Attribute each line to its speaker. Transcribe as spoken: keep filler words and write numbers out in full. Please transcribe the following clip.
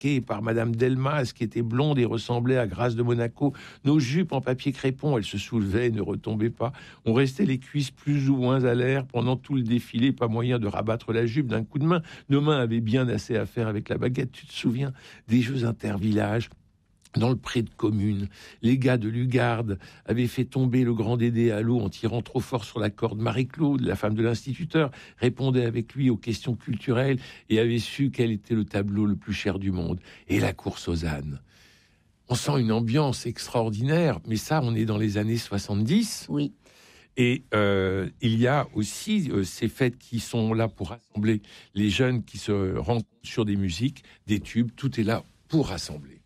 Speaker 1: par Madame Delmas, qui était blonde et ressemblait à Grâce de Monaco. Nos jupes en papier crépon, elles se soulevaient et ne retombaient pas. On restait les cuisses plus ou moins à l'air pendant tout le défilé, pas moyen de rabattre la jupe d'un coup de main. Nos mains avaient bien assez à faire avec la baguette. Tu te souviens des jeux intervillages dans le pré de commune? Les gars de Lugarde avaient fait tomber le grand Dédé à l'eau en tirant trop fort sur la corde. Marie-Claude, la femme de l'instituteur, répondait avec lui aux questions culturelles et avait su quel était le tableau le plus cher du monde. Et la course aux ânes. On sent une ambiance extraordinaire, mais ça, on est dans les années soixante-dix.
Speaker 2: Oui.
Speaker 1: Et euh, il y a aussi euh, ces fêtes qui sont là pour rassembler les jeunes qui se rencontrent sur des musiques, des tubes. Tout est là pour rassembler.